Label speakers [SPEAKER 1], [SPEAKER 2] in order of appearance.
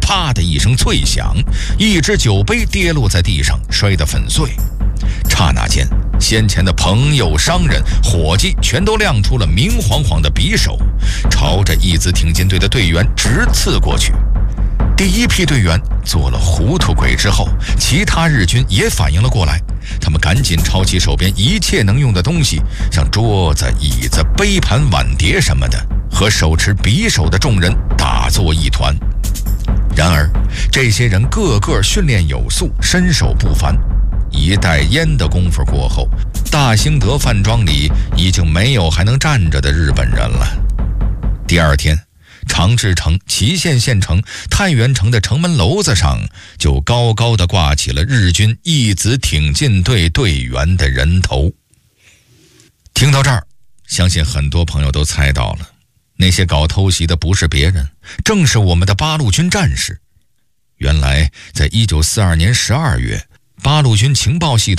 [SPEAKER 1] 啪的一声脆响，一只酒杯跌落在地上，摔得粉碎。刹那间，先前的朋友、商人、伙计全都亮出了明晃晃的匕首，朝着义子挺进队的队员直刺过去。第一批队员做了糊涂鬼之后，其他日军也反应了过来，他们赶紧抄起手边一切能用的东西，像桌子、椅子、杯盘碗碟什么的，和手持匕首的众人打作一团。然而这些人个个训练有素，身手不凡，一袋烟的功夫过后，大兴德饭庄里已经没有还能站着的日本人了。第二天，长治城、祁县县城、太原城的城门楼子上就高高地挂起了日军义子挺进队队员的人头。听到这儿，相信很多朋友都猜到了，那些搞偷袭的不是别人，正是我们的八路军战士。原来在1942年12月，八路军情报系统